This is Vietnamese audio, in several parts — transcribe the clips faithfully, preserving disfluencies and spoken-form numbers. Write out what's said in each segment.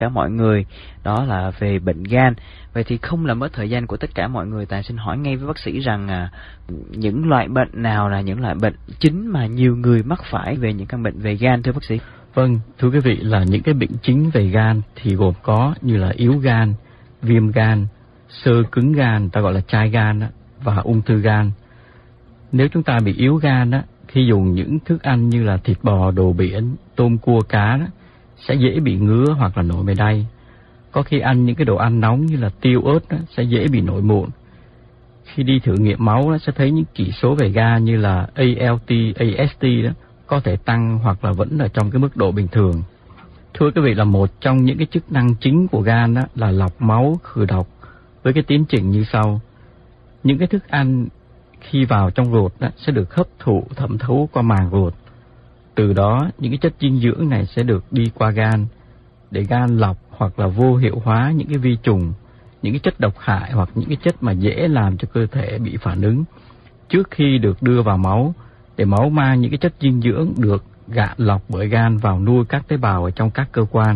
cả mọi người, đó là về bệnh gan. Vậy thì không làm mất thời gian của tất cả mọi người, Tài xin hỏi ngay với bác sĩ rằng à, những loại bệnh nào là những loại bệnh chính mà nhiều người mắc phải về những căn bệnh về gan thưa bác sĩ? Vâng, thưa quý vị, là những cái bệnh chính về gan thì gồm có như là yếu gan, viêm gan, xơ cứng gan, ta gọi là chai gan và ung thư gan. Nếu chúng ta bị yếu gan á, khi dùng những thức ăn như là thịt bò, đồ biển, tôm cua cá đó, sẽ dễ bị ngứa hoặc là nổi mề đay. Có khi ăn những cái đồ ăn nóng như là tiêu ớt đó, sẽ dễ bị nổi mụn. Khi đi thử nghiệm máu đó, sẽ thấy những chỉ số về gan như là a lờ tê, a ét tê đó có thể tăng hoặc là vẫn ở trong cái mức độ bình thường. Thưa quý vị, là một trong những cái chức năng chính của gan đó là lọc máu, khử độc với cái tiến trình như sau. Những cái thức ăn khi vào trong ruột đó, sẽ được hấp thụ thẩm thấu qua màng ruột. Từ đó những cái chất dinh dưỡng này sẽ được đi qua gan để gan lọc hoặc là vô hiệu hóa những cái vi trùng, những cái chất độc hại hoặc những cái chất mà dễ làm cho cơ thể bị phản ứng trước khi được đưa vào máu, để máu mang những cái chất dinh dưỡng được gạn lọc bởi gan vào nuôi các tế bào ở trong các cơ quan.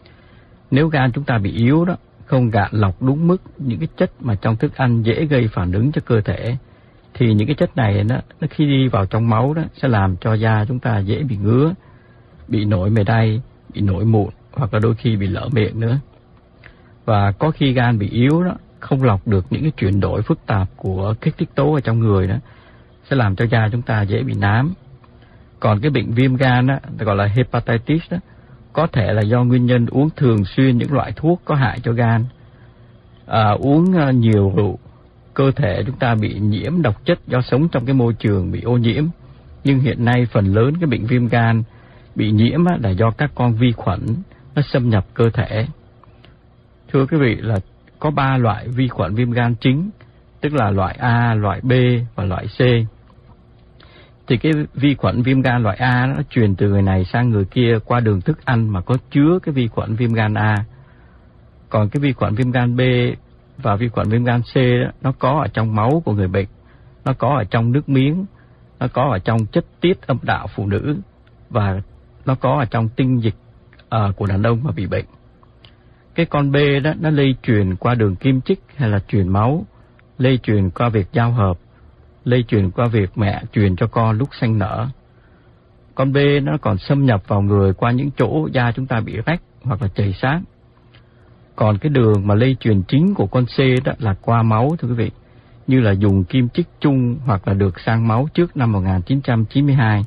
Nếu gan chúng ta bị yếu đó, không gạn lọc đúng mức những cái chất mà trong thức ăn dễ gây phản ứng cho cơ thể, thì những cái chất này nó, nó khi đi vào trong máu đó sẽ làm cho da chúng ta dễ bị ngứa, bị nổi mề đay, bị nổi mụn hoặc là đôi khi bị lở miệng nữa. Và có khi gan bị yếu đó, không lọc được những cái chuyển đổi phức tạp của kích thích tố ở trong người đó, sẽ làm cho da chúng ta dễ bị nám. Còn cái bệnh viêm gan đó, gọi là hepatitis đó, có thể là do nguyên nhân uống thường xuyên những loại thuốc có hại cho gan, à, uống nhiều rượu, cơ thể chúng ta bị nhiễm độc chất do sống trong cái môi trường bị ô nhiễm. Nhưng hiện nay phần lớn cái bệnh viêm gan bị nhiễm là do các con vi khuẩn nó xâm nhập cơ thể. Thưa quý vị, là có ba loại vi khuẩn viêm gan chính, tức là loại A, loại B và loại C. Thì cái vi khuẩn viêm gan loại A nó truyền từ người này sang người kia qua đường thức ăn mà có chứa cái vi khuẩn viêm gan A. Còn cái vi khuẩn viêm gan B và vi khuẩn viêm gan C đó, nó có ở trong máu của người bệnh, nó có ở trong nước miếng, nó có ở trong chất tiết âm đạo phụ nữ và nó có ở trong tinh dịch uh, của đàn ông mà bị bệnh. Cái con B đó nó lây truyền qua đường kim chích hay là truyền máu, lây truyền qua việc giao hợp, lây truyền qua việc mẹ truyền cho con lúc sanh nở. Con B nó còn xâm nhập vào người qua những chỗ da chúng ta bị rách hoặc là chảy xát. Còn cái đường mà lây truyền chính của con C đó là qua máu thưa quý vị, như là dùng kim chích chung hoặc là được sang máu trước năm một nghìn chín trăm chín mươi hai.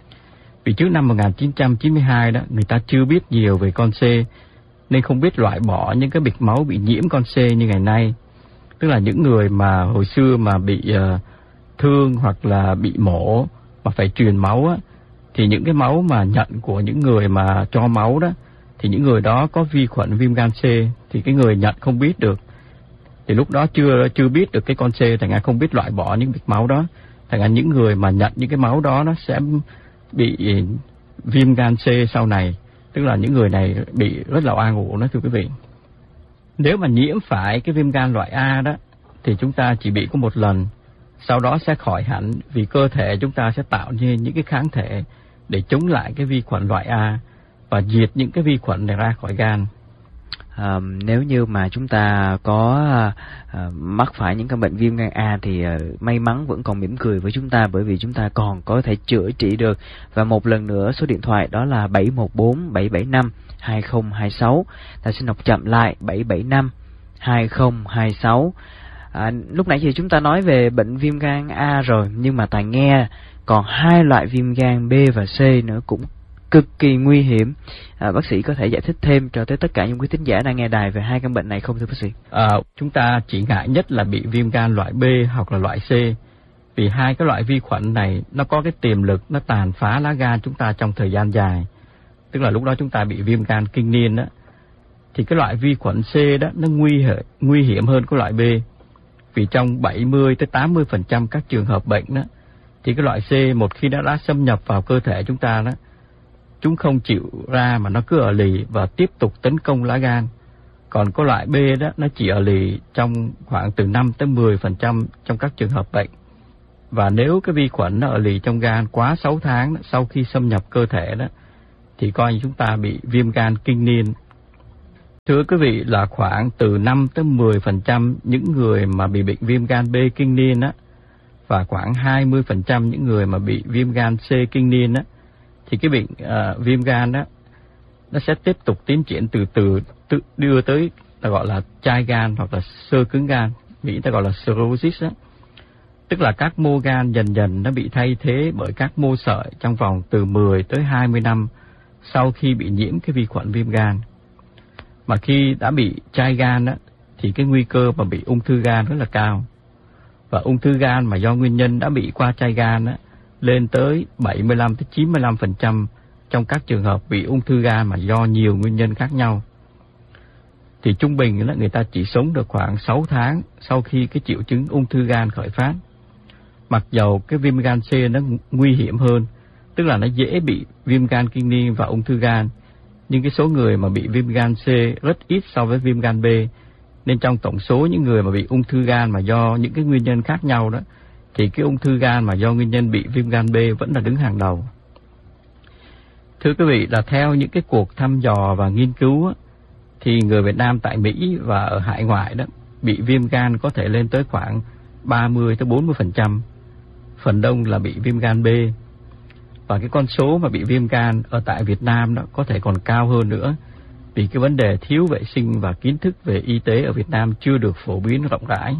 Vì trước năm một nghìn chín trăm chín mươi hai đó, người ta chưa biết nhiều về con C, nên không biết loại bỏ những cái bịch máu bị nhiễm con C như ngày nay. Tức là những người mà hồi xưa mà bị uh, thương hoặc là bị mổ mà phải truyền máu á, thì những cái máu mà nhận của những người mà cho máu đó, thì những người đó có vi khuẩn viêm gan C, thì cái người nhận không biết được. Thì lúc đó chưa chưa biết được cái con C, thành ra không biết loại bỏ những bịch máu đó. Thành ra những người mà nhận những cái máu đó nó sẽ bị viêm gan C sau này. Tức là những người này bị rất là oan uổng đó thưa quý vị. Nếu mà nhiễm phải cái viêm gan loại A đó, thì chúng ta chỉ bị có một lần, sau đó sẽ khỏi hẳn, vì cơ thể chúng ta sẽ tạo nên những cái kháng thể để chống lại cái vi khuẩn loại A và diệt những cái vi khuẩn này ra khỏi gan. À, nếu như mà chúng ta có à, mắc phải những căn bệnh viêm gan A thì à, may mắn vẫn còn mỉm cười với chúng ta, bởi vì chúng ta còn có thể chữa trị được. Và một lần nữa số điện thoại đó là bảy một bốn bảy bảy năm hai không hai sáu. Ta xin đọc chậm lại bảy bảy năm hai không hai sáu. À, lúc nãy thì chúng ta nói về bệnh viêm gan A rồi, nhưng mà Tài nghe còn hai loại viêm gan B và C nữa cũng cực kỳ nguy hiểm. À, bác sĩ có thể giải thích thêm cho tới tất cả những quý thính giả đang nghe đài về hai căn bệnh này không thưa bác sĩ? À, chúng ta chỉ ngại nhất là bị viêm gan loại B hoặc là loại C, vì hai cái loại vi khuẩn này nó có cái tiềm lực nó tàn phá lá gan chúng ta trong thời gian dài. Tức là lúc đó chúng ta bị viêm gan kinh niên đó, thì cái loại vi khuẩn C đó nó nguy hiểm nguy hiểm hơn cái loại B, vì trong bảy mươi tới tám mươi phần trăm các trường hợp bệnh đó, thì cái loại C một khi đã đã xâm nhập vào cơ thể chúng ta đó, chúng không chịu ra mà nó cứ ở lì và tiếp tục tấn công lá gan. Còn có loại B đó nó chỉ ở lì trong khoảng từ năm tới mười phần trăm trong các trường hợp bệnh. Và nếu cái vi khuẩn nó ở lì trong gan quá sáu tháng đó, sau khi xâm nhập cơ thể đó, thì coi như chúng ta bị viêm gan kinh niên. Thưa quý vị, là khoảng từ năm tới mười phần trăm những người mà bị bệnh viêm gan B kinh niên á, và khoảng hai mươi phần trăm những người mà bị viêm gan C kinh niên á, thì cái bệnh uh, viêm gan á nó sẽ tiếp tục tiến triển từ từ tự đưa tới ta gọi là chai gan hoặc là xơ cứng gan, Mỹ ta gọi là cirrhosis á. Tức là các mô gan dần dần nó bị thay thế bởi các mô sợi trong vòng từ mười tới hai mươi năm sau khi bị nhiễm cái vi khuẩn viêm gan. Mà khi đã bị chai gan á, thì cái nguy cơ mà bị ung thư gan rất là cao. Và ung thư gan mà do nguyên nhân đã bị qua chai gan á, lên tới bảy mươi lăm tới chín mươi lăm phần trăm trong các trường hợp bị ung thư gan mà do nhiều nguyên nhân khác nhau. Thì trung bình là người ta chỉ sống được khoảng sáu tháng sau khi cái triệu chứng ung thư gan khởi phát. Mặc dầu cái viêm gan C nó nguy hiểm hơn, tức là nó dễ bị viêm gan kinh niên và ung thư gan, nhưng cái số người mà bị viêm gan C rất ít so với viêm gan B, nên trong tổng số những người mà bị ung thư gan mà do những cái nguyên nhân khác nhau đó, thì cái ung thư gan mà do nguyên nhân bị viêm gan B vẫn là đứng hàng đầu. Thưa quý vị, là theo những cái cuộc thăm dò và nghiên cứu á, thì người Việt Nam tại Mỹ và ở hải ngoại đó bị viêm gan có thể lên tới khoảng ba mươi tới bốn mươi phần trăm, phần đông là bị viêm gan B. Và cái con số mà bị viêm gan ở tại Việt Nam đó có thể còn cao hơn nữa, vì cái vấn đề thiếu vệ sinh và kiến thức về y tế ở Việt Nam chưa được phổ biến rộng rãi.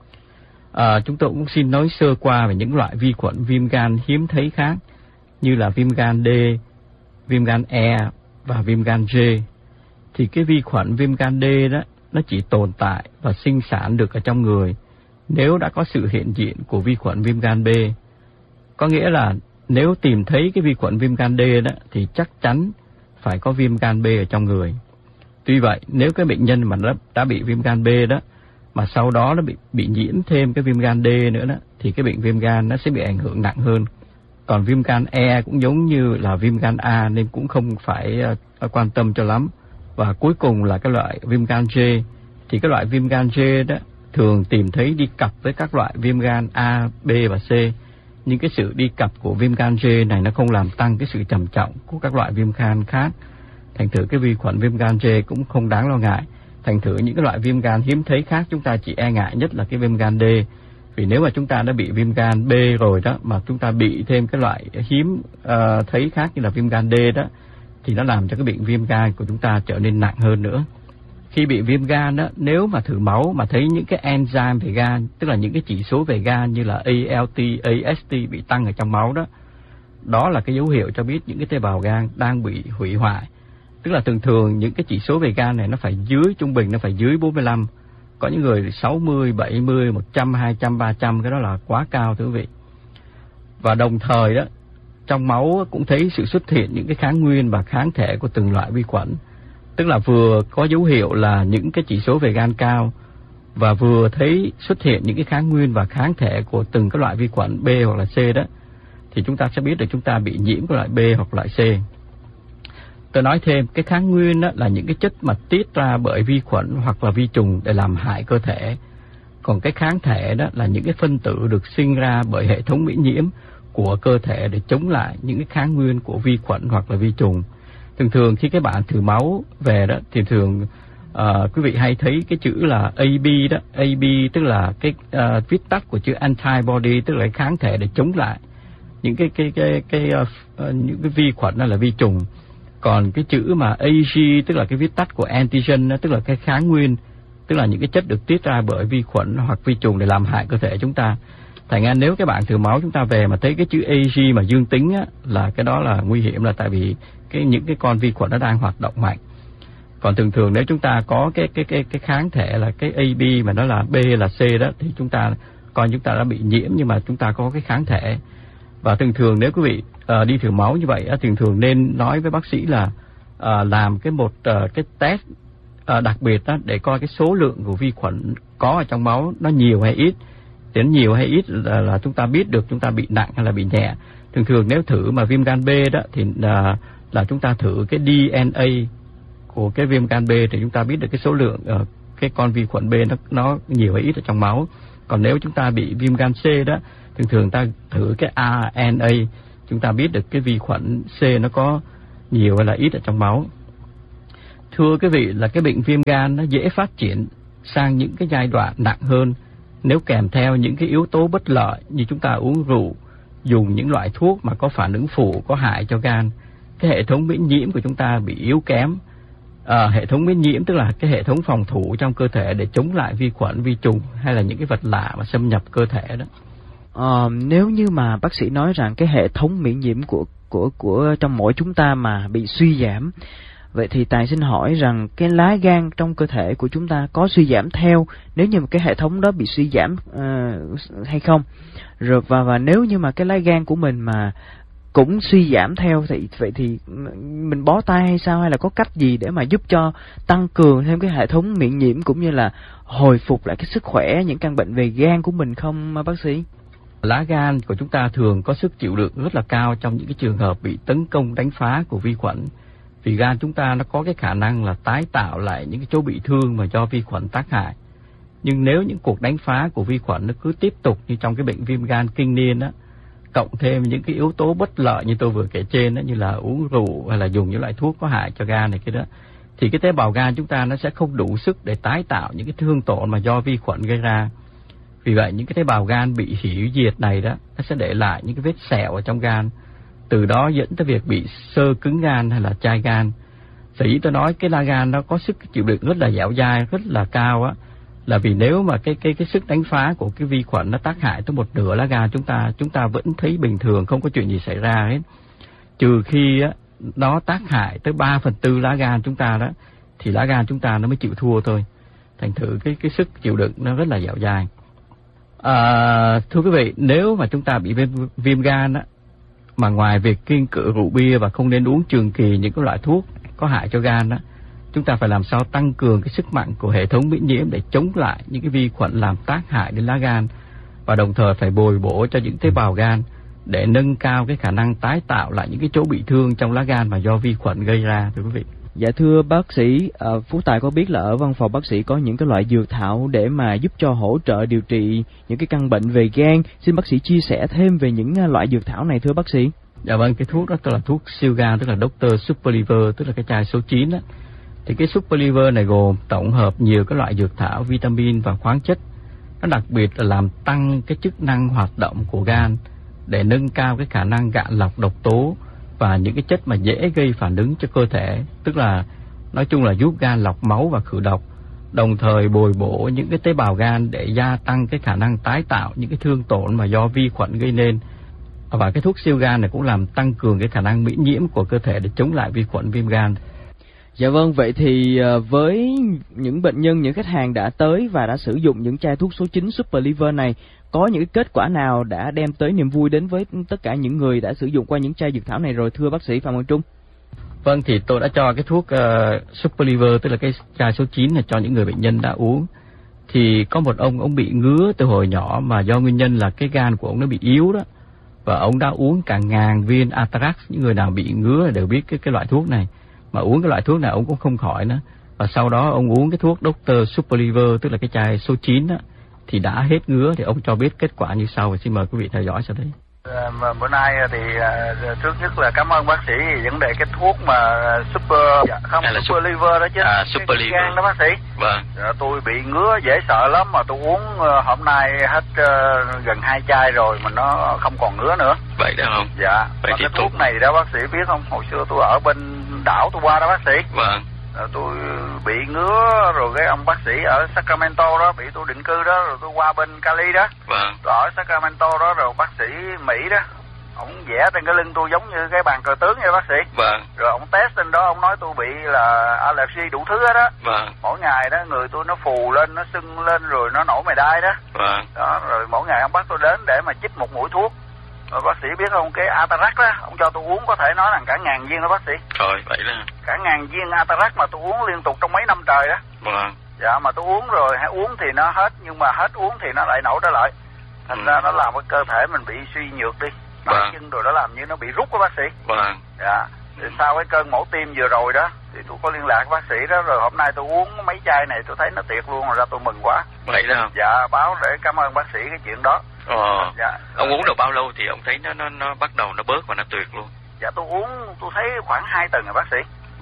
À, chúng tôi cũng xin nói sơ qua về những loại vi khuẩn viêm gan hiếm thấy khác, như là viêm gan D, viêm gan E và viêm gan G. Thì cái vi khuẩn viêm gan D đó nó chỉ tồn tại và sinh sản được ở trong người nếu đã có sự hiện diện của vi khuẩn viêm gan B. Có nghĩa là nếu tìm thấy cái vi khuẩn viêm gan D đó thì chắc chắn phải có viêm gan B ở trong người. Tuy vậy, nếu cái bệnh nhân mà đã, đã bị viêm gan B đó mà sau đó nó bị bị nhiễm thêm cái viêm gan D nữa đó, thì cái bệnh viêm gan nó sẽ bị ảnh hưởng nặng hơn. Còn viêm gan E cũng giống như là viêm gan A nên cũng không phải uh, quan tâm cho lắm. Và cuối cùng là cái loại viêm gan G. Thì cái loại viêm gan G đó thường tìm thấy đi cặp với các loại viêm gan A, B và C. Nhưng cái sự đi cặp của viêm gan G này nó không làm tăng cái sự trầm trọng của các loại viêm gan khác. Thành thử cái vi khuẩn viêm gan G cũng không đáng lo ngại. Thành thử những cái loại viêm gan hiếm thấy khác chúng ta chỉ e ngại nhất là cái viêm gan D. Vì nếu mà chúng ta đã bị viêm gan B rồi đó, mà chúng ta bị thêm cái loại hiếm uh, thấy khác như là viêm gan D đó, thì nó làm cho cái bệnh viêm gan của chúng ta trở nên nặng hơn nữa. Khi bị viêm gan đó, nếu mà thử máu mà thấy những cái enzyme về gan, tức là những cái chỉ số về gan như là A L T, A S T bị tăng ở trong máu đó, đó là cái dấu hiệu cho biết những cái tế bào gan đang bị hủy hoại. Tức là thường thường những cái chỉ số về gan này nó phải dưới, trung bình nó phải dưới bốn mươi lăm. Có những người sáu mươi, bảy mươi, một trăm, hai trăm, ba trăm, cái đó là quá cao thưa quý vị. Và đồng thời đó, trong máu cũng thấy sự xuất hiện những cái kháng nguyên và kháng thể của từng loại vi khuẩn. Tức là vừa có dấu hiệu là những cái chỉ số về gan cao, và vừa thấy xuất hiện những cái kháng nguyên và kháng thể của từng cái loại vi khuẩn B hoặc là C đó, thì chúng ta sẽ biết được chúng ta bị nhiễm cái loại B hoặc loại C. Tôi nói thêm, cái kháng nguyên đó là những cái chất mà tiết ra bởi vi khuẩn hoặc là vi trùng để làm hại cơ thể. Còn cái kháng thể đó là những cái phân tử được sinh ra bởi hệ thống miễn nhiễm của cơ thể để chống lại những cái kháng nguyên của vi khuẩn hoặc là vi trùng. Thường thường khi các bạn thử máu về đó thì thường uh, quý vị hay thấy cái chữ là A B đó, A B tức là cái uh, viết tắt của chữ antibody, tức là cái kháng thể để chống lại những cái cái cái cái uh, những cái vi khuẩn đó là vi trùng. Còn cái chữ mà A G tức là cái viết tắt của antigen đó, tức là cái kháng nguyên, tức là những cái chất được tiết ra bởi vi khuẩn hoặc vi trùng để làm hại cơ thể chúng ta. Thành ra nếu các bạn thử máu chúng ta về mà thấy cái chữ A G mà dương tính á, là cái đó là nguy hiểm, là tại vì cái những cái con vi khuẩn nó đang hoạt động mạnh. Còn thường thường nếu chúng ta có cái cái cái cái kháng thể là cái A B mà nó là B là C đó, thì chúng ta coi chúng ta đã bị nhiễm nhưng mà chúng ta có cái kháng thể. Và thường thường nếu quý vị uh, đi thử máu như vậy, uh, thường thường nên nói với bác sĩ là uh, làm cái một uh, cái test uh, đặc biệt đó, để coi cái số lượng của vi khuẩn có ở trong máu nó nhiều hay ít. Đến nhiều hay ít là, là chúng ta biết được chúng ta bị nặng hay là bị nhẹ. Thường thường nếu thử mà viêm gan B đó thì uh, là chúng ta thử cái D N A của cái viêm gan B thì chúng ta biết được cái số lượng uh, cái con vi khuẩn B nó nó nhiều hay ít ở trong máu. Còn nếu chúng ta bị viêm gan C đó, thường thường ta thử cái R N A, chúng ta biết được cái vi khuẩn C nó có nhiều hay là ít ở trong máu. Thưa quý vị, là cái bệnh viêm gan nó dễ phát triển sang những cái giai đoạn nặng hơn nếu kèm theo những cái yếu tố bất lợi như chúng ta uống rượu, dùng những loại thuốc mà có phản ứng phụ có hại cho gan. Cái hệ thống miễn nhiễm của chúng ta bị yếu kém. À, hệ thống miễn nhiễm tức là cái hệ thống phòng thủ trong cơ thể để chống lại vi khuẩn, vi trùng hay là những cái vật lạ mà xâm nhập cơ thể đó. À, nếu như mà bác sĩ nói rằng cái hệ thống miễn nhiễm của của của trong mỗi chúng ta mà bị suy giảm, vậy thì Tài xin hỏi rằng cái lá gan trong cơ thể của chúng ta có suy giảm theo nếu như mà cái hệ thống đó bị suy giảm uh, hay không? Rồi và và nếu như mà cái lá gan của mình mà cũng suy giảm theo thì vậy thì mình bó tay hay sao, hay là có cách gì để mà giúp cho tăng cường thêm cái hệ thống miễn nhiễm cũng như là hồi phục lại cái sức khỏe, những căn bệnh về gan của mình không bác sĩ? Lá gan của chúng ta thường có sức chịu đựng rất là cao trong những cái trường hợp bị tấn công đánh phá của vi khuẩn. Vì gan chúng ta nó có cái khả năng là tái tạo lại những cái chỗ bị thương mà do vi khuẩn tác hại. Nhưng nếu những cuộc đánh phá của vi khuẩn nó cứ tiếp tục như trong cái bệnh viêm gan kinh niên đó, cộng thêm những cái yếu tố bất lợi như tôi vừa kể trên đó, như là uống rượu hay là dùng những loại thuốc có hại cho gan này kia đó, thì cái tế bào gan chúng ta nó sẽ không đủ sức để tái tạo những cái thương tổn mà do vi khuẩn gây ra. Vì vậy những cái tế bào gan bị hủy diệt này đó, nó sẽ để lại những cái vết sẹo ở trong gan, từ đó dẫn tới việc bị xơ cứng gan hay là chai gan. Sở dĩ tôi nói cái lá gan nó có sức chịu đựng rất là dẻo dai, rất là cao á, là vì nếu mà cái cái cái sức đánh phá của cái vi khuẩn nó tác hại tới một nửa lá gan chúng ta, chúng ta vẫn thấy bình thường, không có chuyện gì xảy ra hết. Trừ khi á nó tác hại tới ba phần tư lá gan chúng ta đó, thì lá gan chúng ta nó mới chịu thua thôi. Thành thử cái cái sức chịu đựng nó rất là dẻo dai. À, thưa quý vị, nếu mà chúng ta bị viêm, viêm gan á, mà ngoài việc kiêng cự rượu bia và không nên uống trường kỳ những cái loại thuốc có hại cho gan đó, chúng ta phải làm sao tăng cường cái sức mạnh của hệ thống miễn nhiễm để chống lại những cái vi khuẩn làm tác hại đến lá gan, và đồng thời phải bồi bổ cho những tế bào gan để nâng cao cái khả năng tái tạo lại những cái chỗ bị thương trong lá gan mà do vi khuẩn gây ra, thưa quý vị. Dạ thưa bác sĩ, uh, Phú Tài có biết là ở văn phòng bác sĩ có những cái loại dược thảo để mà giúp cho hỗ trợ điều trị những cái căn bệnh về gan. Xin bác sĩ chia sẻ thêm về những loại dược thảo này thưa bác sĩ. Dạ vâng, cái thuốc đó tức là thuốc siêu gan, tức là Doctor Super Liver, tức là cái chai số chín đó. Thì cái Super Liver này gồm tổng hợp nhiều các loại dược thảo, vitamin và khoáng chất. Nó đặc biệt là làm tăng cái chức năng hoạt động của gan để nâng cao cái khả năng gạn lọc độc tố và những cái chất mà dễ gây phản ứng cho cơ thể, tức là nói chung là giúp gan lọc máu và khử độc, đồng thời bồi bổ những cái tế bào gan để gia tăng cái khả năng tái tạo những cái thương tổn mà do vi khuẩn gây nên. Và cái thuốc siêu gan này cũng làm tăng cường cái khả năng miễn nhiễm của cơ thể để chống lại vi khuẩn viêm gan. Dạ vâng, vậy thì với những bệnh nhân, những khách hàng đã tới và đã sử dụng những chai thuốc số chín Super Liver này, có những kết quả nào đã đem tới niềm vui đến với tất cả những người đã sử dụng qua những chai dược thảo này rồi thưa bác sĩ Phạm Quang Trung? Vâng, thì tôi đã cho cái thuốc uh, Super Liver, tức là cái chai số chín này cho những người bệnh nhân đã uống. Thì có một ông, ông bị ngứa từ hồi nhỏ mà do nguyên nhân là cái gan của ông nó bị yếu đó. Và ông đã uống cả ngàn viên Atarax, những người nào bị ngứa đều biết cái, cái loại thuốc này. Mà uống cái loại thuốc này ông cũng không khỏi nữa. Và sau đó ông uống cái thuốc Doctor Super Liver, tức là cái chai số chín đó, thì đã hết ngứa. Thì ông cho biết kết quả như sau. Xin mời quý vị theo dõi sau đây. À, bữa nay thì uh, trước nhất là cảm ơn bác sĩ vì vấn đề cái thuốc mà Super dạ, không là Super Liver đó chứ. À, Super Liver gan đó bác sĩ. Vâng. À, tôi bị ngứa dễ sợ lắm mà tôi uống uh, hôm nay hết uh, gần hai chai rồi mà nó không còn ngứa nữa. Vậy đó không? Dạ. Vậy và cái thuốc tôi... này đó bác sĩ biết không? Hồi xưa tôi ở bên đảo tôi qua đó bác sĩ. Vâng. À, tôi bị ngứa rồi cái ông bác sĩ ở Sacramento đó bị tôi định cư đó, rồi tôi qua bên Cali đó. Vâng. Tôi ở Sacramento đó, rồi bác sĩ Mỹ đó, ông vẽ trên cái lưng tôi giống như cái bàn cờ tướng vậy bác sĩ. Vâng. Rồi ông test lên đó, ông nói tôi bị là allergy đủ thứ hết đó. Vâng. Mỗi ngày đó người tôi nó phù lên, nó sưng lên rồi nó nổi mày đai đó. Vâng. Đó, rồi mỗi ngày ông bắt tôi đến để mà chích một mũi thuốc. Rồi bác sĩ biết không, cái Atarax đó, ông cho tôi uống có thể nói là cả ngàn viên đó bác sĩ. Trời, vậy đó. Cả ngàn viên Atarax mà tôi uống liên tục trong mấy năm trời đó. Vâng. Dạ, mà tôi uống rồi, hãy uống thì nó hết, nhưng mà hết uống thì nó lại nổi trở lại. Thành ừ. ra nó làm cái cơ thể mình bị suy nhược đi. Vâng. Chân rồi nó làm như nó bị rút đó bác sĩ. Vâng. Dạ. Thì sau cái cơn mổ tim vừa rồi đó, thì tôi có liên lạc với bác sĩ đó, rồi hôm nay tôi uống mấy chai này tôi thấy nó tiệt luôn, rồi ra tôi mừng quá. Vậy đó. Dạ, báo để cảm ơn bác sĩ cái chuyện đó. Ờ. Dạ. Ông uống được bao lâu thì ông thấy nó nó nó bắt đầu nó bớt và nó tuyệt luôn? Dạ tôi uống tôi thấy khoảng hai tuần rồi bác sĩ.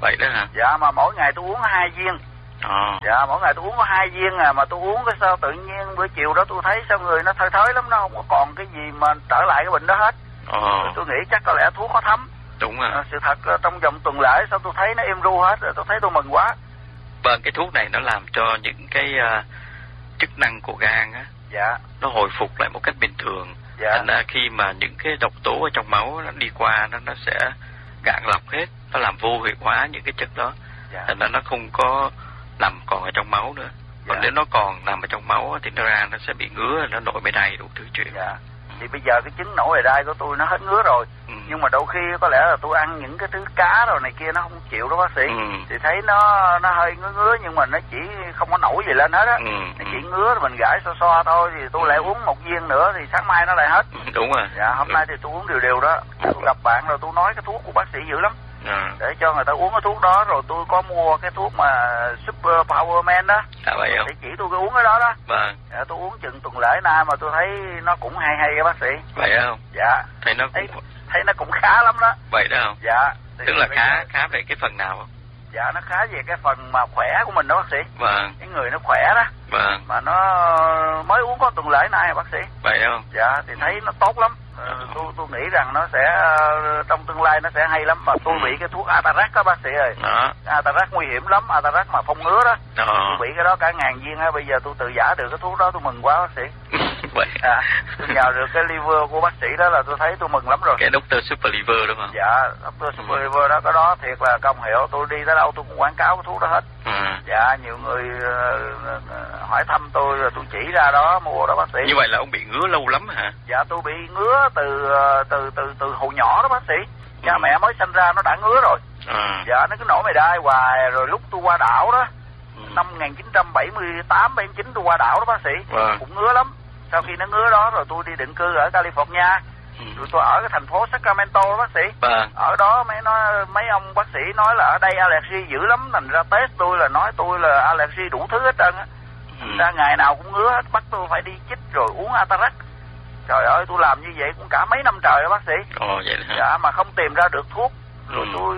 Vậy đó hả? Dạ, mà mỗi ngày tôi uống hai viên. À. Dạ, mỗi ngày tôi uống có hai viên à, mà tôi uống cái sao tự nhiên bữa chiều đó tôi thấy sao người nó thơi thới lắm, nó không có còn cái gì mà trở lại cái bệnh đó hết. À. Tôi nghĩ chắc có lẽ thuốc có thấm. Đúng rồi. À, sự thật trong vòng tuần lễ sao tôi thấy nó êm ru hết, rồi tôi thấy tôi mừng quá. Vâng, cái thuốc này nó làm cho những cái uh, chức năng của gan á, dạ, nó hồi phục lại một cách bình thường. Dạ. Thành ra khi mà những cái độc tố ở trong máu nó đi qua, nó nó sẽ gạn lọc hết, nó làm vô hiệu hóa những cái chất đó. Dạ. Thành ra nó không có nằm còn ở trong máu nữa. Còn dạ. nếu nó còn nằm ở trong máu thì nó ra nó sẽ bị ngứa, nó nổi mề đay đủ thứ chuyện. Dạ. Thì bây giờ cái chứng nổi mề đay của tôi nó hết ngứa rồi. Ừ. Nhưng mà đôi khi có lẽ là tôi ăn những cái thứ cá rồi này kia nó không chịu đó bác sĩ. Ừ. Thì thấy nó nó hơi ngứa ngứa nhưng mà nó chỉ không có nổi gì lên hết á. Ừ. Nó chỉ ngứa rồi mình gãi xoa xoa thôi, thì tôi ừ. lại uống một viên nữa thì sáng mai nó lại hết. Đúng rồi. Dạ, hôm ừ. nay thì tôi uống đều đều đó. Tôi gặp bạn rồi tôi nói cái thuốc của bác sĩ dữ lắm. À. Để cho người ta uống cái thuốc đó, rồi tôi có mua cái thuốc mà Super Power Man đó. À, vậy không? Để chỉ tôi cái uống cái đó đó. Vâng. Dạ, tôi uống chừng tuần lễ nay mà tôi thấy nó cũng hay hay các bác sĩ. Vậy không? Dạ. Thấy nó cũng... thấy, thấy nó cũng khá lắm đó. Vậy đó không? Dạ. Tức là khá giờ... khá về cái phần nào không? Dạ, nó khá về cái phần mà khỏe của mình đó bác sĩ. Vâng. Cái người nó khỏe đó. Vâng. Mà nó mới uống có tuần lễ nay bác sĩ. Vậy không? Dạ, thì thấy nó tốt lắm. Ờ, tôi tôi nghĩ rằng nó sẽ trong tương lai nó sẽ hay lắm. Mà tôi bị cái thuốc Atarax đó bác sĩ ơi. Đó. Atarax nguy hiểm lắm, Atarax mà phong ngứa đó. Đó. Tôi bị cái đó cả ngàn viên á, bây giờ tôi tự giả được cái thuốc đó tôi mừng quá bác sĩ. Vậy. À, tôi nhờ được cái liver của bác sĩ đó là tôi thấy tôi mừng lắm rồi. Cái doctor Super Liver đúng không? Dạ, doctor Super Liver đó, cái đó thiệt là công hiệu. Tôi đi tới đâu tôi cũng quảng cáo cái thuốc đó hết. Ừ. Dạ, nhiều người uh, hỏi thăm tôi rồi tôi chỉ ra đó mua đó bác sĩ. Như vậy là ông bị ngứa lâu lắm hả? Dạ, tôi bị ngứa từ từ từ từ hồi nhỏ đó bác sĩ. Cha ừ. mẹ mới sinh ra nó đã ngứa rồi. À. Dạ, nó cứ nổi mề đay hoài. Rồi lúc tôi qua đảo đó, ừ. năm một nghìn chín trăm bảy mươi tám bảy mươi chín tôi qua đảo đó bác sĩ. À. Cũng ngứa lắm. Sau khi nó ngứa đó rồi tôi đi định cư ở California. Ừ. Rồi tôi ở cái thành phố Sacramento đó bác sĩ. À. Ở đó mấy nói mấy ông bác sĩ nói là ở đây allergy dữ lắm, thành ra test tôi là nói tôi là allergy đủ thứ hết trơn á. Ừ. Ra ngày nào cũng ngứa hết, bắt tôi phải đi chích rồi uống Atarax. Trời ơi, tôi làm như vậy cũng cả mấy năm trời đó bác sĩ. Ồ, vậy hả? Dạ, mà không tìm ra được thuốc. Rồi ừ. tôi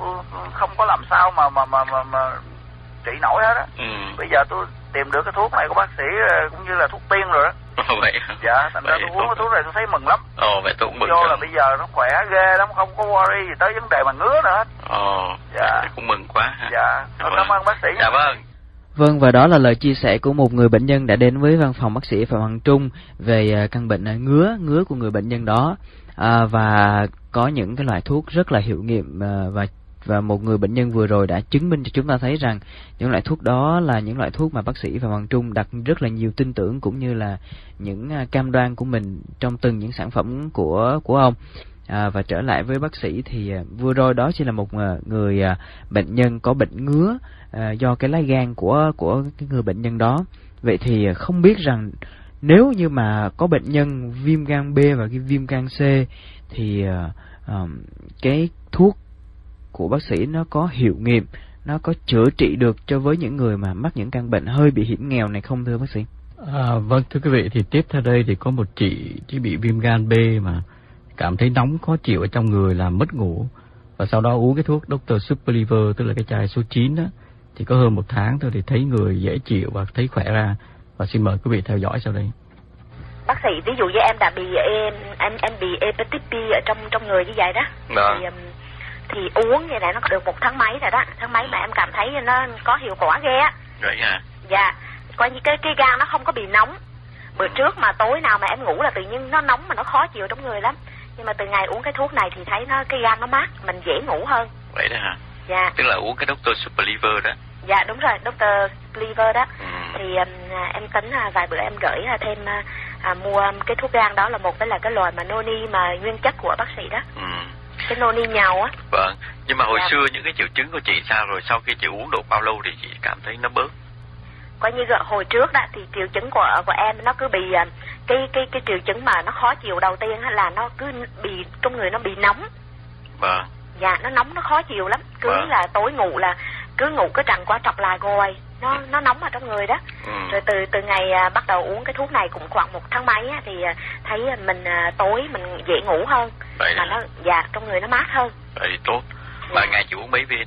không có làm sao mà mà mà mà, mà trị nổi hết á. Ừ. Bây giờ tôi tìm được cái thuốc này của bác sĩ cũng như là thuốc tiên rồi đó. Ồ, vậy hả? Dạ, thành ra tôi uống cái thuốc này tôi thấy mừng lắm. Ồ, vậy tôi cũng mừng. Do là bây giờ nó khỏe ghê lắm, không có worry gì tới vấn đề mà ngứa nữa hết. Ồ, dạ. Cũng mừng quá ha. Dạ, cảm vâng. ơn bác sĩ. Dạ vâng. Vâng, và đó là lời chia sẻ của một người bệnh nhân đã đến với văn phòng bác sĩ Phạm Hoàng Trung về căn bệnh ngứa ngứa của người bệnh nhân đó, à, và có những cái loại thuốc rất là hiệu nghiệm, à, và và một người bệnh nhân vừa rồi đã chứng minh cho chúng ta thấy rằng những loại thuốc đó là những loại thuốc mà bác sĩ Phạm Hoàng Trung đặt rất là nhiều tin tưởng cũng như là những cam đoan của mình trong từng những sản phẩm của của ông. À, và trở lại với bác sĩ thì à, vừa rồi đó chỉ là một à, người à, bệnh nhân có bệnh ngứa à, do cái lá gan của của cái người bệnh nhân đó. Vậy thì à, không biết rằng nếu như mà có bệnh nhân viêm gan B và cái viêm gan C thì à, à, cái thuốc của bác sĩ nó có hiệu nghiệm, nó có chữa trị được cho với những người mà mắc những căn bệnh hơi bị hiểm nghèo này không thưa bác sĩ? À, vâng, thưa quý vị, thì tiếp theo đây thì có một chị chỉ bị viêm gan B mà cảm thấy nóng khó chịu ở trong người, làm mất ngủ, và sau đó uống cái thuốc doctor Super Liver, tức là cái chai số chín đó, thì có hơn một tháng thôi thì thấy người dễ chịu và thấy khỏe ra. Và xin mời quý vị theo dõi sau đây. Bác sĩ, ví dụ như em đã bị em em, em bị hepatitis B ở trong trong người như vậy đó, đó. thì thì uống như này nó được một tháng mấy rồi đó, tháng mấy mà em cảm thấy nó có hiệu quả ghê á. Vậy hả? Dạ, coi như cái cái gan nó không có bị nóng. Bữa trước mà tối nào mà em ngủ là tự nhiên nó nóng mà nó khó chịu trong người lắm. Nhưng mà từ ngày uống cái thuốc này thì thấy nó cái gan nó mát, mình dễ ngủ hơn. Vậy đó hả? Dạ. Tức là uống cái doctor Super Liver đó. Dạ đúng rồi, doctor Liver đó. Ừ. Thì um, em tính uh, vài bữa em gửi uh, thêm uh, uh, mua um, cái thuốc gan đó là một cái là cái loại mà noni mà nguyên chất của bác sĩ đó. Ừ. Cái noni nhàu á. Vâng, nhưng mà hồi dạ. xưa những cái triệu chứng của chị sao rồi, sau khi chị uống được bao lâu thì chị cảm thấy nó bớt? Coi như hồi trước đó thì triệu chứng của của em nó cứ bị cái cái cái triệu chứng mà nó khó chịu đầu tiên là nó cứ bị trong người nó bị nóng. Vâng. Dạ, nó nóng nó khó chịu lắm, cứ vâng. là tối ngủ là cứ ngủ cứ trằn qua trọc lại rồi nó ừ. nó nóng ở trong người đó. Ừ. Rồi từ từ ngày à, bắt đầu uống cái thuốc này cũng khoảng một tháng mấy á, thì à, thấy mình à, tối mình dễ ngủ hơn. Vậy mà đó. Nó dạ trong người nó mát hơn. Vậy thì tốt. Vài dạ. ngày chị uống mấy viên?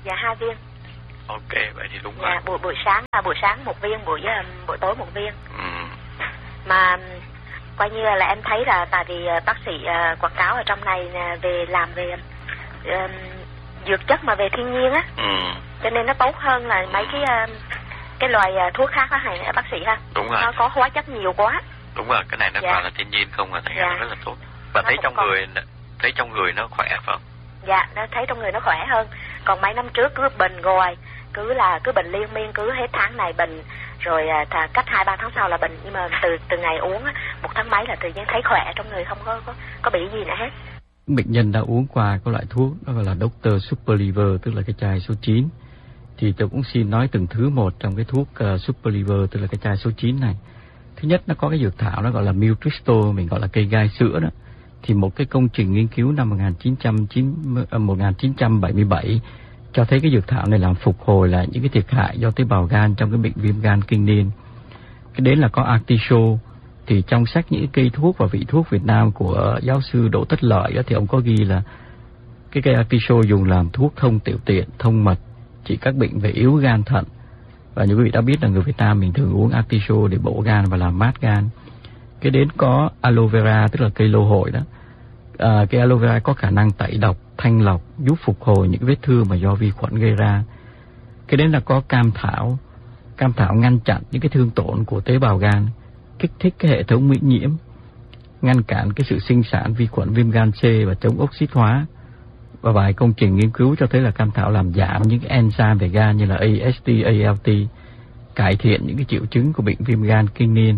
Dạ hai viên. Ok, vậy thì đúng dạ, rồi. buổi buổi sáng là buổi sáng một viên, buổi buổi tối một viên. Ừ. Mà coi như là em thấy là tại vì bác sĩ uh, quảng cáo ở trong này về làm về uh, dược chất mà về thiên nhiên á, ừ. cho nên nó tốt hơn là mấy cái uh, cái loại uh, thuốc khác đó này bác sĩ ha. Đúng rồi. Nó có hóa chất nhiều quá. Đúng rồi, cái này nó dạ. gọi là thiên nhiên không là thành ra dạ. nó rất là tốt. Và nó thấy trong còn... người thấy trong người nó khỏe phải không? Dạ, nó thấy trong người nó khỏe hơn. Còn mấy năm trước cứ bệnh rồi, cứ là cứ bệnh liên miên, cứ hết tháng này bệnh rồi à, cách hai ba tháng sau là bệnh, nhưng mà từ từ ngày uống một tháng mấy là tự nhiên thấy khỏe trong người, không có có có bị gì nữa hết. Bệnh nhân đã uống qua cái loại thuốc đó gọi là Doctor Super Liver, tức là cái chai số chín. Thì tôi cũng xin nói từng thứ một trong cái thuốc uh, Super Liver, tức là cái chai số chín này. Thứ nhất, nó có cái dược thảo nó gọi là Miltrisol, mình gọi là cây gai sữa đó. Thì một cái công trình nghiên cứu năm một nghìn chín trăm bảy mươi bảy cho thấy cái dược thảo này làm phục hồi lại những cái thiệt hại do tế bào gan trong cái bệnh viêm gan kinh niên. Cái đến là có Artisol. Thì trong sách những cây thuốc và vị thuốc Việt Nam của giáo sư Đỗ Tất Lợi đó, thì ông có ghi là cái cây Artisol dùng làm thuốc thông tiểu tiện, thông mật, trị các bệnh về yếu gan thận. Và như quý vị đã biết là người Việt Nam mình thường uống Artisol để bổ gan và làm mát gan. Cái đến có aloe vera, tức là cây lô hội đó. À, cái aloe vera có khả năng tẩy độc, thanh lọc, giúp phục hồi những vết thương mà do vi khuẩn gây ra. Cái đến là có cam thảo. Cam thảo ngăn chặn những cái thương tổn của tế bào gan, kích thích cái hệ thống miễn nhiễm, ngăn cản cái sự sinh sản vi khuẩn viêm gan C và chống oxit hóa. Và vài công trình nghiên cứu cho thấy là cam thảo làm giảm những cái enzyme về gan như là a ét tê, a lờ tê, cải thiện những cái triệu chứng của bệnh viêm gan kinh niên.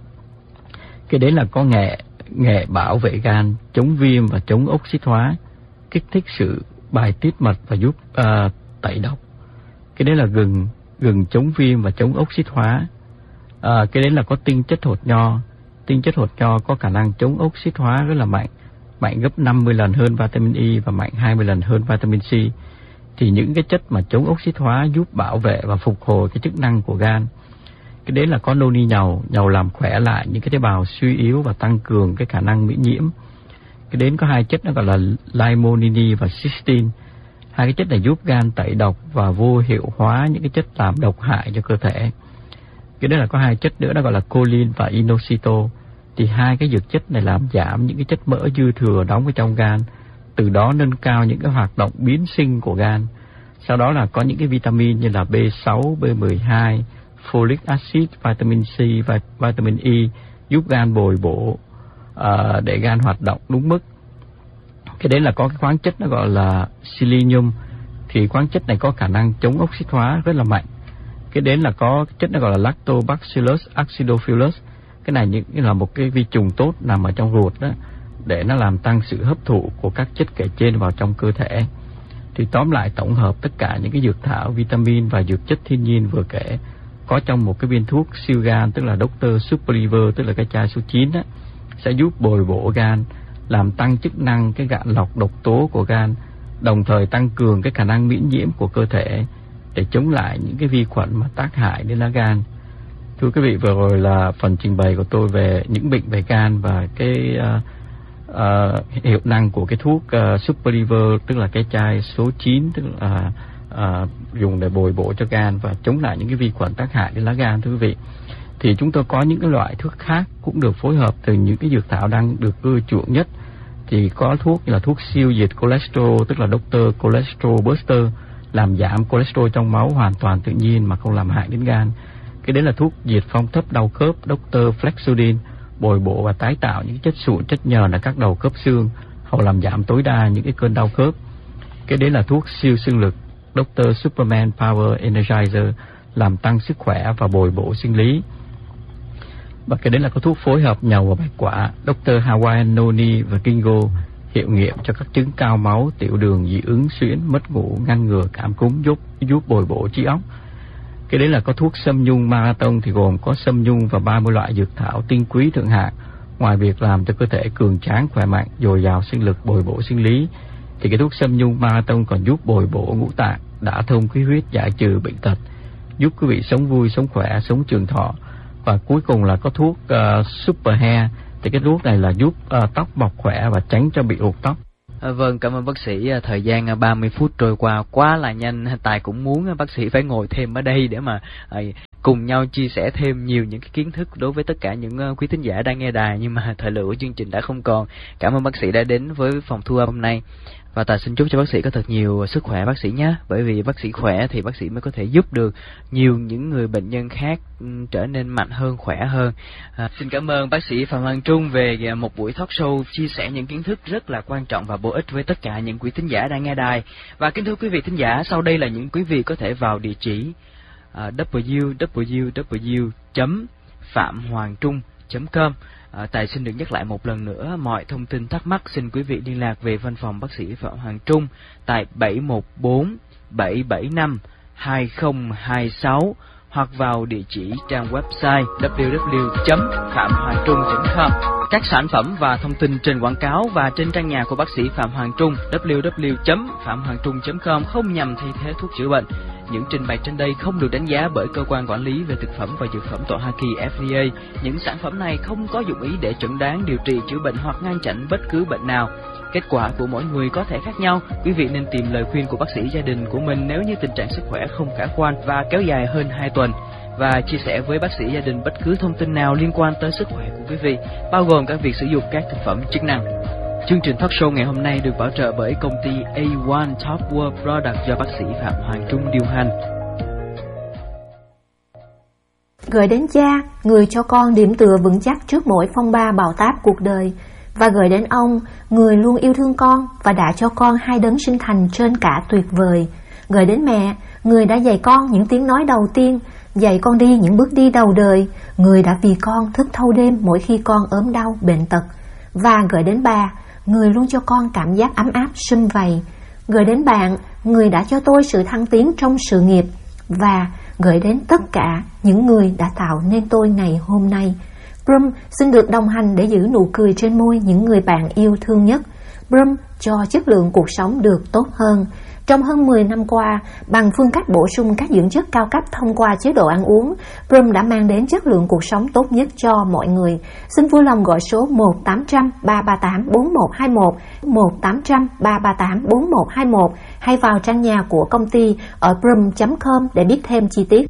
Cái đấy là có nghệ, nghệ bảo vệ gan, chống viêm và chống oxit hóa, kích thích sự bài tiết mật và giúp uh, tẩy độc. Cái đấy là gừng, gừng chống viêm và chống oxit hóa. À, cái đấy là có tinh chất hột nho. Tinh chất hột nho có khả năng chống oxit hóa rất là mạnh, mạnh gấp năm mươi lần hơn vitamin E và mạnh hai mươi lần hơn vitamin C. Thì những cái chất mà chống oxit hóa giúp bảo vệ và phục hồi cái chức năng của gan. Cái đấy là có noni nhàu, nhàu làm khỏe lại những cái tế bào suy yếu và tăng cường cái khả năng miễn nhiễm. Cái đến có hai chất nó gọi là limonene và cysteine. Hai cái chất này giúp gan tẩy độc và vô hiệu hóa những cái chất làm độc hại cho cơ thể. Cái đó là có hai chất nữa, nó gọi là choline và inositol. Thì hai cái dược chất này làm giảm những cái chất mỡ dư thừa đóng ở trong gan, từ đó nâng cao những cái hoạt động biến sinh của gan. Sau đó là có những cái vitamin như là B sáu, B mười hai, folic acid, vitamin C và vitamin E giúp gan bồi bổ uh, để gan hoạt động đúng mức. Cái đấy là có cái khoáng chất nó gọi là selenium. Thì khoáng chất này có khả năng chống oxit hóa rất là mạnh. Cái đến là có chất nó gọi là Lactobacillus acidophilus. Cái này những là một cái vi trùng tốt nằm ở trong ruột đó, để nó làm tăng sự hấp thụ của các chất kể trên vào trong cơ thể. Thì tóm lại, tổng hợp tất cả những cái dược thảo, vitamin và dược chất thiên nhiên vừa kể có trong một cái viên thuốc siêu gan, tức là Doctor Super Liver, tức là cái chai số chín đó, sẽ giúp bồi bổ gan, làm tăng chức năng cái gạn lọc độc tố của gan, đồng thời tăng cường cái khả năng miễn nhiễm của cơ thể để chống lại những cái vi khuẩn mà tác hại đến lá gan. Thưa quý vị, vừa rồi là phần trình bày của tôi về những bệnh về gan và cái uh, uh, hiệu năng của cái thuốc uh, Super Liver, tức là cái chai số chín, tức là uh, dùng để bồi bổ cho gan và chống lại những cái vi khuẩn tác hại đến lá gan. Thưa quý vị, thì chúng tôi có những cái loại thuốc khác cũng được phối hợp từ những cái dược thảo đang được ưa chuộng nhất. Thì có thuốc như là thuốc siêu diệt cholesterol, tức là Doctor Cholesterol Buster, làm giảm cholesterol trong máu hoàn toàn tự nhiên mà không làm hại đến gan. Cái đấy là thuốc diệt phong thấp đau khớp Doctor Flexudin, bồi bổ và tái tạo những chất sụn chất nhờn ở các đầu khớp xương, hầu làm giảm tối đa những cái cơn đau khớp. Cái đấy là thuốc siêu xương lực Doctor Superman Power Energizer, làm tăng sức khỏe và bồi bổ sinh lý. Và cái đấy là có thuốc phối hợp nhầu và bạch quả Doctor Hawaiian Noni và Ginkgo, hiệu nghiệm cho các chứng cao máu, tiểu đường, dị ứng, suyễn, mất ngủ, ngăn ngừa cảm cúm, giúp giúp bồi bổ trí óc. Cái đấy là có thuốc sâm nhung marathon, thì gồm có sâm nhung và ba mươi loại dược thảo tinh quý thượng hạng. Ngoài việc làm cho cơ thể cường tráng, khỏe mạnh, dồi dào sinh lực, bồi bổ sinh lý, thì cái thuốc sâm nhung marathon còn giúp bồi bổ ngũ tạng, đả thông khí huyết, giải trừ bệnh tật, giúp quý vị sống vui, sống khỏe, sống trường thọ. Và cuối cùng là có thuốc uh, Super Hair. Thì cái thuốc này là giúp uh, tóc mọc khỏe và tránh cho bị rụng tóc. À, vâng, cảm ơn bác sĩ. Thời gian ba mươi phút trôi qua quá là nhanh. Tài cũng muốn bác sĩ phải ngồi thêm ở đây để mà à, cùng nhau chia sẻ thêm nhiều những cái kiến thức đối với tất cả những uh, quý thính giả đang nghe đài, nhưng mà thời lượng của chương trình đã không còn. Cảm ơn bác sĩ đã đến với phòng thu âm hôm nay. Và Tài xin chúc cho bác sĩ có thật nhiều sức khỏe bác sĩ nhé. Bởi vì bác sĩ khỏe thì bác sĩ mới có thể giúp được nhiều những người bệnh nhân khác um, trở nên mạnh hơn, khỏe hơn. À, xin cảm ơn bác sĩ Phạm Hoàng Trung về một buổi talk show chia sẻ những kiến thức rất là quan trọng và bổ ích với tất cả những quý thính giả đang nghe đài. Và kính thưa quý vị thính giả, sau đây là những quý vị có thể vào địa chỉ uh, w w w chấm phạm hoàng trung chấm com. À, Tài xin được nhắc lại một lần nữa, mọi thông tin thắc mắc xin quý vị liên lạc về văn phòng bác sĩ Phạm Hoàng Trung tại bảy một bốn bảy bảy năm hai không hai sáu hoặc vào địa chỉ trang website w w w chấm phạm hoàng trung chấm com. Các sản phẩm và thông tin trên quảng cáo và trên trang nhà của bác sĩ Phạm Hoàng Trung w w w chấm phạm hoàng trung chấm com không nhằm thay thế thuốc chữa bệnh. Những trình bày trên đây không được đánh giá bởi cơ quan quản lý về thực phẩm và dược phẩm tại Hoa Kỳ F D A. Những sản phẩm này không có dụng ý để chẩn đoán, điều trị, chữa bệnh hoặc ngăn chặn bất cứ bệnh nào. Kết quả của mỗi người có thể khác nhau. Quý vị nên tìm lời khuyên của bác sĩ gia đình của mình nếu như tình trạng sức khỏe không khả quan và kéo dài hơn hai tuần. Và chia sẻ với bác sĩ gia đình bất cứ thông tin nào liên quan tới sức khỏe của quý vị, bao gồm các việc sử dụng các thực phẩm chức năng. Chương trình talk show ngày hôm nay được bảo trợ bởi công ty A một Top World Product do bác sĩ Phạm Hoàng Trung điều hành. Gửi đến cha, người cho con điểm tựa vững chắc trước mỗi phong ba bão táp cuộc đời. Và gửi đến ông, người luôn yêu thương con và đã cho con hai đấng sinh thành trên cả tuyệt vời. Gửi đến mẹ, người đã dạy con những tiếng nói đầu tiên, dạy con đi những bước đi đầu đời, người đã vì con thức thâu đêm mỗi khi con ốm đau, bệnh tật. Và gửi đến bà, người luôn cho con cảm giác ấm áp, sum vầy. Gửi đến bạn, người đã cho tôi sự thăng tiến trong sự nghiệp. Và gửi đến tất cả những người đã tạo nên tôi ngày hôm nay. Brum xin được đồng hành để giữ nụ cười trên môi những người bạn yêu thương nhất. Brum cho chất lượng cuộc sống được tốt hơn. Trong hơn mười năm qua, bằng phương cách bổ sung các dưỡng chất cao cấp thông qua chế độ ăn uống, Brum đã mang đến chất lượng cuộc sống tốt nhất cho mọi người. Xin vui lòng gọi số một tám trăm ba ba tám bốn một hai một, một tám trăm ba ba tám bốn một hai một hay vào trang nhà của công ty ở brum chấm com để biết thêm chi tiết.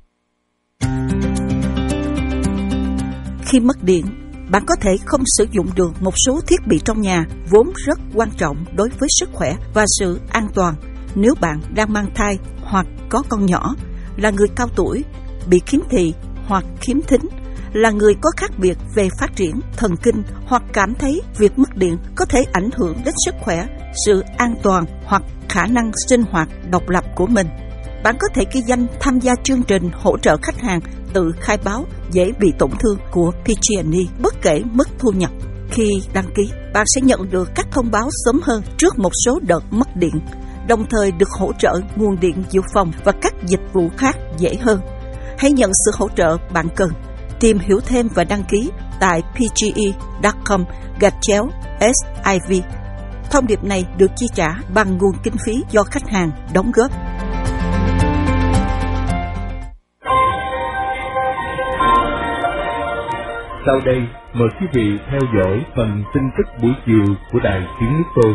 Khi mất điện, bạn có thể không sử dụng được một số thiết bị trong nhà vốn rất quan trọng đối với sức khỏe và sự an toàn. Nếu bạn đang mang thai hoặc có con nhỏ, là người cao tuổi, bị khiếm thị hoặc khiếm thính, là người có khác biệt về phát triển thần kinh hoặc cảm thấy việc mất điện có thể ảnh hưởng đến sức khỏe, sự an toàn hoặc khả năng sinh hoạt độc lập của mình. Bạn có thể ghi danh tham gia chương trình hỗ trợ khách hàng tự khai báo dễ bị tổn thương của pê giê and e bất kể mức thu nhập. Khi đăng ký, bạn sẽ nhận được các thông báo sớm hơn trước một số đợt mất điện, đồng thời được hỗ trợ nguồn điện dự phòng và các dịch vụ khác dễ hơn. Hãy nhận sự hỗ trợ bạn cần. Tìm hiểu thêm và đăng ký tại p g e chấm com gạch chéo S I V. Thông điệp này được chi trả bằng nguồn kinh phí do khách hàng đóng góp. Sau đây, mời quý vị theo dõi phần tin tức buổi chiều của Đài Tiếng Nước Tôi.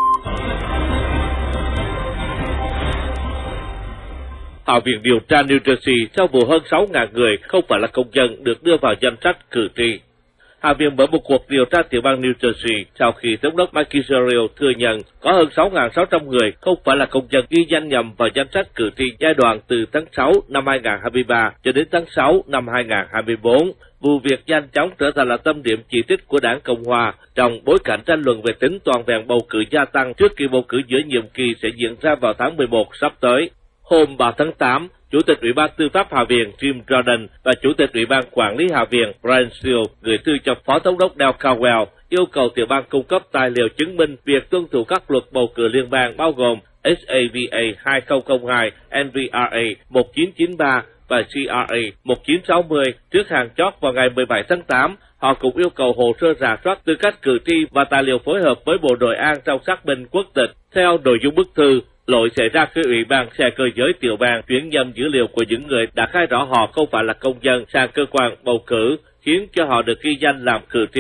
Hạ viện điều tra New Jersey sau vụ hơn sáu nghìn người không phải là công dân được đưa vào danh sách cử tri. Hạ viện mở một cuộc điều tra tiểu bang New Jersey sau khi thống đốc Mike Israel thừa nhận có hơn sáu nghìn sáu trăm người không phải là công dân ghi danh nhầm vào danh sách cử tri giai đoạn từ tháng sáu năm hai nghìn không trăm hai mươi ba cho đến tháng sáu năm hai nghìn không trăm hai mươi bốn. Vụ việc nhanh chóng trở thành là tâm điểm chỉ trích của đảng Cộng hòa trong bối cảnh tranh luận về tính toàn vẹn bầu cử gia tăng trước kỳ bầu cử giữa nhiệm kỳ sẽ diễn ra vào tháng mười một sắp tới. Hôm ba tháng tám, Chủ tịch Ủy ban Tư pháp Hạ viện Jim Jordan và Chủ tịch Ủy ban Quản lý Hạ viện Brian Steele gửi thư cho Phó Thống đốc Dale Caldwell yêu cầu tiểu bang cung cấp tài liệu chứng minh việc tuân thủ các luật bầu cử liên bang bao gồm S A V A hai không không hai, N V R A một chín chín ba và C R A một chín sáu không trước hạn chót vào ngày mười bảy tháng tám. Họ cũng yêu cầu hồ sơ rà soát tư cách cử tri và tài liệu phối hợp với Bộ Nội an trong xác minh quốc tịch. Theo nội dung bức thư, lỗi xảy ra khi Ủy ban xe cơ giới tiểu bang chuyển nhầm dữ liệu của những người đã khai rõ họ không phải là công dân sang cơ quan bầu cử, khiến cho họ được ghi danh làm cử tri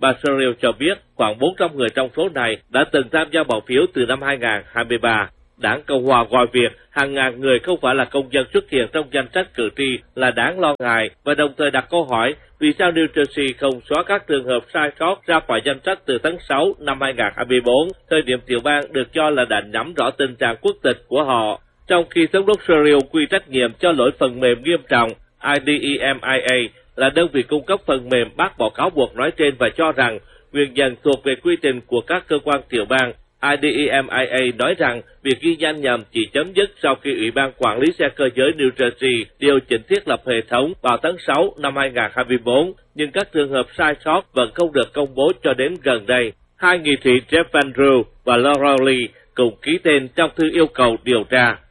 bà Serial cho biết khoảng bốn trăm người trong số này đã từng tham gia bỏ phiếu từ năm hai nghìn không trăm hai mươi ba. Đảng Cộng hòa gọi việc hàng ngàn người không phải là công dân xuất hiện trong danh sách cử tri là đáng lo ngại và đồng thời đặt câu hỏi vì sao New Jersey không xóa các trường hợp sai sót ra khỏi danh sách từ tháng sáu năm hai nghìn không trăm hai mươi bốn, thời điểm tiểu bang được cho là đã nắm rõ tình trạng quốc tịch của họ. Trong khi thống đốc Serial quy trách nhiệm cho lỗi phần mềm nghiêm trọng, I D E M I A là đơn vị cung cấp phần mềm bác bỏ cáo buộc nói trên và cho rằng nguyên nhân thuộc về quy trình của các cơ quan tiểu bang. I D E M I A nói rằng việc ghi danh nhầm chỉ chấm dứt sau khi Ủy ban Quản lý xe cơ giới New Jersey điều chỉnh thiết lập hệ thống vào tháng sáu năm hai nghìn không trăm hai mươi bốn, nhưng các trường hợp sai sót vẫn không được công bố cho đến gần đây. Hai nghị sĩ Jeff Van Drew và Laura Lee cùng ký tên trong thư yêu cầu điều tra.